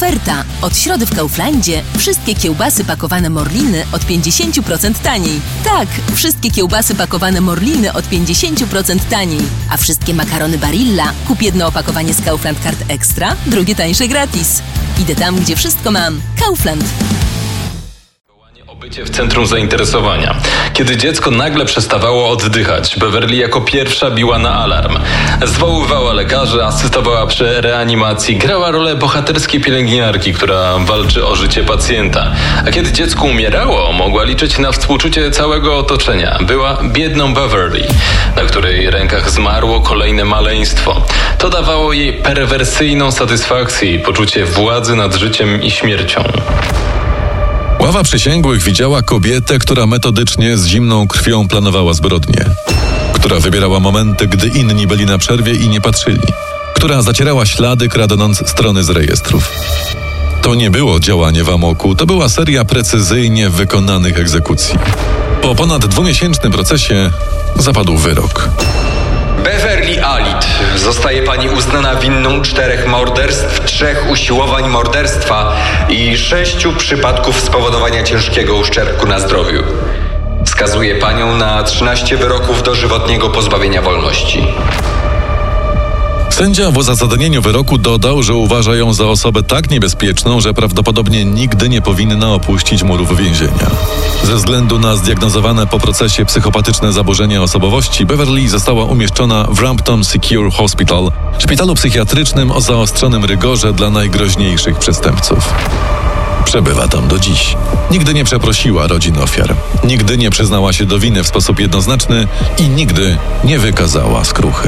Oferta. Od środy w Kauflandzie wszystkie kiełbasy pakowane Morliny od 50% taniej. Tak, wszystkie kiełbasy pakowane Morliny od 50% taniej. A wszystkie makarony Barilla kup jedno opakowanie z Kaufland Card Extra, drugie tańsze gratis. Idę tam, gdzie wszystko mam. Kaufland. Bycie w centrum zainteresowania. Kiedy dziecko nagle przestawało oddychać, Beverly jako pierwsza biła na alarm. Zwoływała lekarzy, asystowała przy reanimacji, grała rolę bohaterskiej pielęgniarki, która walczy o życie pacjenta. A kiedy dziecko umierało, mogła liczyć na współczucie całego otoczenia. Była biedną Beverly, na której rękach zmarło kolejne maleństwo. To dawało jej perwersyjną satysfakcję i poczucie władzy nad życiem i śmiercią. Ława przysięgłych widziała kobietę, która metodycznie z zimną krwią planowała zbrodnie. Która wybierała momenty, gdy inni byli na przerwie i nie patrzyli. Która zacierała ślady, kradnąc strony z rejestrów. To nie było działanie w amoku, to była seria precyzyjnie wykonanych egzekucji. Po ponad 2-miesięcznym procesie zapadł wyrok. Beverly Alit, zostaje pani uznana winną 4 morderstw, 3 usiłowań morderstwa i 6 przypadków spowodowania ciężkiego uszczerbku na zdrowiu. Skazuje panią na 13 wyroków dożywotniego pozbawienia wolności. Sędzia w uzasadnieniu wyroku dodał, że uważa ją za osobę tak niebezpieczną, że prawdopodobnie nigdy nie powinna opuścić murów więzienia. Ze względu na zdiagnozowane po procesie psychopatyczne zaburzenia osobowości, Beverly została umieszczona w Rampton Secure Hospital, szpitalu psychiatrycznym o zaostrzonym rygorze dla najgroźniejszych przestępców. Przebywa tam do dziś. Nigdy nie przeprosiła rodzin ofiar. Nigdy nie przyznała się do winy w sposób jednoznaczny i nigdy nie wykazała skruchy.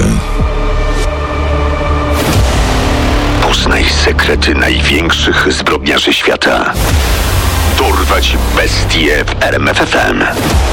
Poznaj sekrety największych zbrodniarzy świata. Dorwać bestie w RMF FM.